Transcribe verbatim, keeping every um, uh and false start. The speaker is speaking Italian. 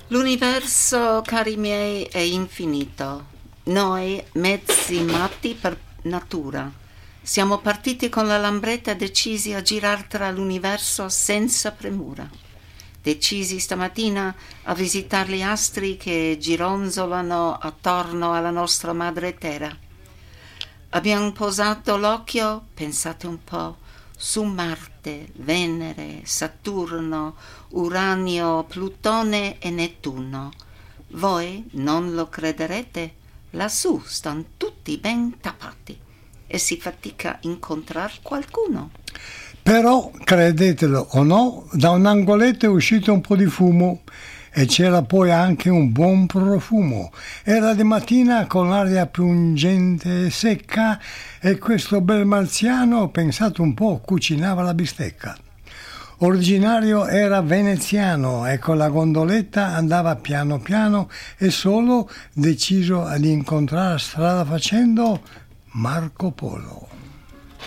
L'universo, cari miei, è infinito. Noi, mezzi matti per natura, siamo partiti con la lambretta decisi a girar tra l'universo senza premura. Decisi stamattina a visitare gli astri che gironzolano attorno alla nostra madre terra. Abbiamo posato l'occhio, pensate un po', su Marte, Venere, Saturno, Uranio, Plutone e Nettuno. Voi non lo crederete, lassù stanno tutti ben tappati e si fatica a incontrare qualcuno. Però, credetelo o no, da un angoletto è uscito un po' di fumo e c'era poi anche un buon profumo. Era di mattina con l'aria pungente e secca e questo bel marziano, pensate un po', cucinava la bistecca. Originario era veneziano e con la gondoletta andava piano piano e solo deciso ad incontrare strada facendo Marco Polo.